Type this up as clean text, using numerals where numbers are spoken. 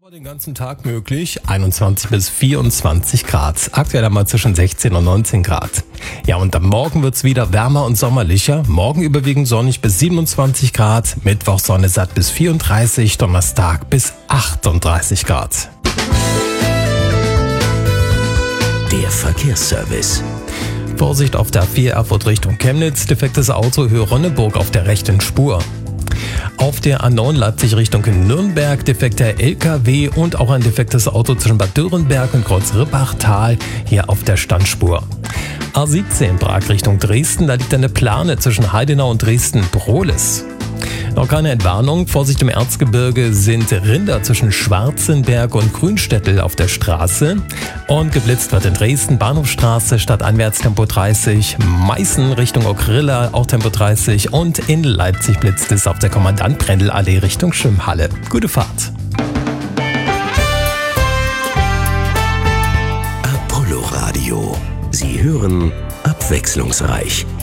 Den ganzen Tag möglich, 21 bis 24 Grad. Aktuell einmal zwischen 16 und 19 Grad. Ja, und am Morgen wird's wieder wärmer und sommerlicher. Morgen überwiegend sonnig bis 27 Grad. Mittwoch Sonne satt bis 34, Donnerstag bis 38 Grad. Der Verkehrsservice. Vorsicht auf der A4 Erfurt Richtung Chemnitz. Defektes Auto Höhe Ronneburg auf der rechten Spur. Auf der A9 Leipzig Richtung Nürnberg defekter LKW und auch ein defektes Auto zwischen Bad Dürrenberg und Kreuz-Rippachtal hier auf der Standspur. A17 Prag Richtung Dresden, da liegt eine Plane zwischen Heidenau und Dresden-Brohlis. Noch keine Entwarnung, Vorsicht im Erzgebirge sind Rinder zwischen Schwarzenberg und Grünstädtel auf der Straße. Und geblitzt wird in Dresden, Bahnhofstraße, stadteinwärts Tempo 30, Meißen Richtung Okrilla auch Tempo 30 und in Leipzig blitzt es auf der Kommandant-Brendel-Allee Richtung Schwimmhalle. Gute Fahrt! Apollo Radio. Sie hören abwechslungsreich.